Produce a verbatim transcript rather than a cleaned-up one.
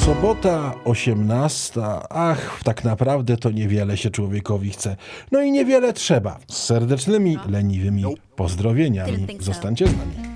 Sobota, osiemnasta. Ach, tak naprawdę to niewiele się człowiekowi chce. No i niewiele trzeba. Z serdecznymi, leniwymi pozdrowieniami. Zostańcie z nami.